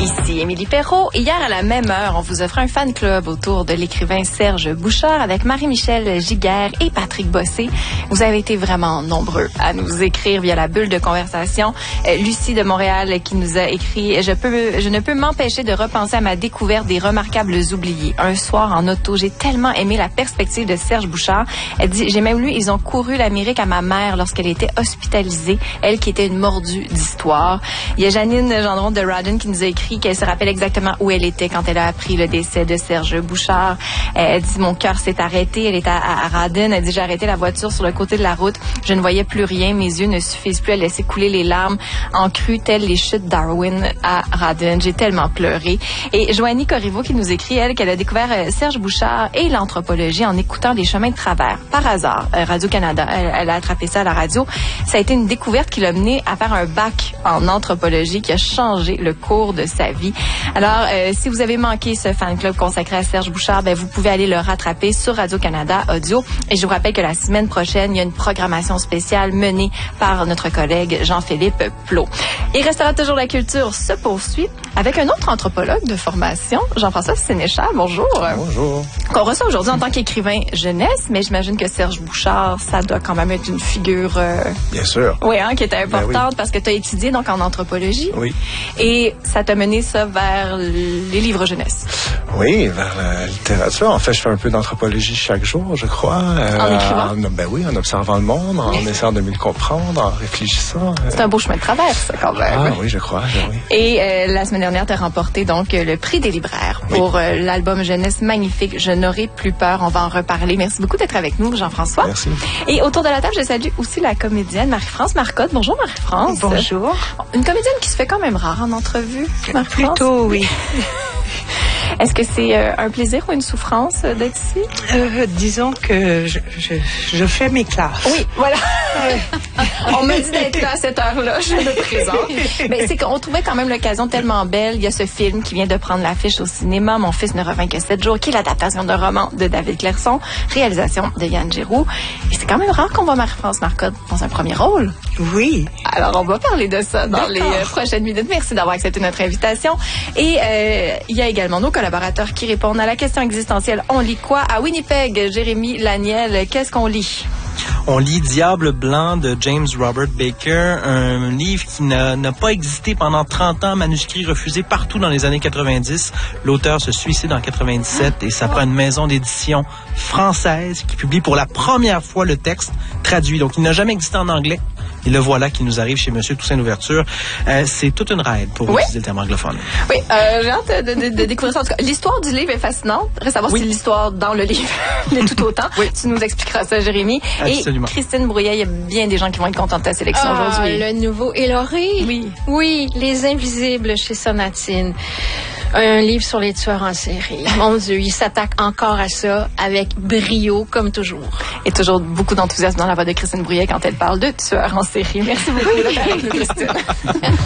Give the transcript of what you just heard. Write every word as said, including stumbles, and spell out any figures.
Ici Émilie Perrault. Hier, à la même heure, on vous offre un fan club autour de l'écrivain Serge Bouchard avec Marie-Michel Giguère et Patrick Bossé. Vous avez été vraiment nombreux à nous écrire via la bulle de conversation. Euh, Lucie de Montréal qui nous a écrit « Je peux, je ne peux m'empêcher de repenser à ma découverte des remarquables oubliés. Un soir en auto, j'ai tellement aimé la perspective de Serge Bouchard. Elle dit « J'ai même lu, ils ont couru l'Amérique à ma mère lorsqu'elle était hospitalisée. Elle qui était une mordue d'histoire. » Il y a Janine Gendron de Radin qui nous a écrit qu'elle se rappelle exactement où elle était quand elle a appris le décès de Serge Bouchard. Elle dit « Mon cœur s'est arrêté. » Elle est à, à, à Radin. Elle dit « J'ai arrêté la voiture sur le côté de la route. Je ne voyais plus rien. Mes yeux ne suffisent plus à laisser couler les larmes en crue telles les chutes Darwin à Radin. J'ai tellement pleuré. » Et Joanie Corriveau qui nous écrit, elle, qu'elle a découvert Serge Bouchard et l'anthropologie en écoutant Les Chemins de travers. Par hasard, Radio-Canada, elle, elle a attrapé ça à la radio. Ça a été une découverte qui l'a menée à faire un bac en anthropologie qui a changé le cours de sa vie. Alors, euh, si vous avez manqué ce fan club consacré à Serge Bouchard, ben, vous pouvez aller le rattraper sur Radio-Canada Audio. Et je vous rappelle que la semaine prochaine, il y a une programmation spéciale menée par notre collègue Jean-Philippe Plot. Et Restera toujours la culture se poursuit avec un autre anthropologue de formation, Jean-François Sénéchal. Bonjour. Bonjour. Qu'on reçoit aujourd'hui en tant qu'écrivain jeunesse, mais j'imagine que Serge Bouchard, ça doit quand même être une figure... Euh... Bien sûr. Oui, hein, qui était importante ben oui. Parce que tu as étudié donc en anthropologie. Oui. Et ça t'a mené ça vers les livres jeunesse. Oui, vers la littérature. En fait, je fais un peu d'anthropologie chaque jour, je crois. Euh, en écrivant? En, ben oui, en observant le monde, en essayant de mieux le comprendre, en réfléchissant. Euh... C'est un beau chemin de travers, ça, quand même. Ah oui, je crois. Ben oui. Et euh, la semaine dernière, tu as remporté donc le prix des libraires pour oui. euh, l'album jeunesse magnifique Je n'aurai plus peur. On va en reparler. Merci beaucoup d'être avec nous, Jean-François. Merci. Et autour de la table, je salue aussi la comédienne Marie-France Marcotte. Bonjour, Marie-France. Bonjour. Une comédienne qui se fait quand même rare en entrevue, Marie-France. Plutôt, oui. Est-ce que c'est euh, un plaisir ou une souffrance euh, d'être ici? Euh, disons que je, je, je fais mes classes. Oui, voilà. On m'a dit d'être là à cette heure-là. Je me présente. Mais c'est qu'on trouvait quand même l'occasion tellement belle. Il y a ce film qui vient de prendre l'affiche au cinéma, Mon fils ne revint que sept jours, qui est l'adaptation d'un roman de David Claireson, réalisation de Yann Giroux. Et c'est quand même rare qu'on voit Marie-France Marcotte dans un premier rôle. Oui. Alors, on va parler de ça dans les euh, prochaines minutes. Merci d'avoir accepté notre invitation. Et euh, il y a également nos collaborateurs qui répondent à la question existentielle. On lit quoi? À Winnipeg, Jérémy Laniel, qu'est-ce qu'on lit? On lit Diable blanc de James Robert Baker, un livre qui n'a, n'a pas existé pendant trente ans, manuscrit refusé partout dans les années quatre-vingt-dix. L'auteur se suicide en quatre-vingt-dix-sept et ça prend une maison d'édition française qui publie pour la première fois le texte traduit. Donc, il n'a jamais existé en anglais. Et le voilà qui nous arrive chez Monsieur Toussaint Louverture. Euh, c'est toute une ride pour oui. utiliser le terme anglophone. Oui, euh, j'ai hâte de, de, de découvrir ça. En tout cas, l'histoire du livre est fascinante. Reste savoir oui. si l'histoire dans le livre l'est tout autant. Oui. Tu nous expliqueras ça, Jérémy. Absolument. Et Christine Brouillet, il y a bien des gens qui vont être contents de ta sélection ah, aujourd'hui. Le nouveau Éloré. Oui. Oui, Les Invisibles chez Sonatine. Un livre sur les tueurs en série. Mon Dieu, il s'attaque encore à ça avec brio, comme toujours. Et toujours beaucoup d'enthousiasme dans la voix de Christine Brouillet quand elle parle de tueurs en série. Merci beaucoup d'être avec nous, Christine.